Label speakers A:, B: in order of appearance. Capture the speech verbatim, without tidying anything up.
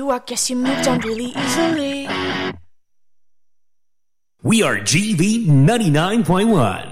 A: I guess you moved on really easily.
B: We are G V ninety-nine point one.